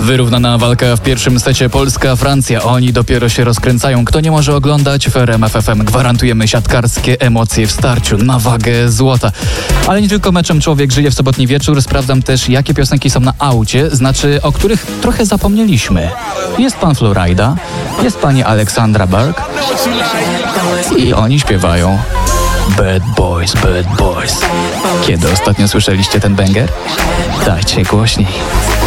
Wyrównana walka w pierwszym secie Polska-Francja. Oni dopiero się rozkręcają. Kto nie może oglądać, w RMF FM gwarantujemy siatkarskie emocje w starciu na wagę złota. Ale nie tylko meczem człowiek żyje w sobotni wieczór. Sprawdzam też, jakie piosenki są na aucie, znaczy o których trochę zapomnieliśmy. Jest pan Florida, jest pani Aleksandra Burke i oni śpiewają Bad Boys, Bad Boys. Kiedy ostatnio słyszeliście ten banger? Dajcie głośniej.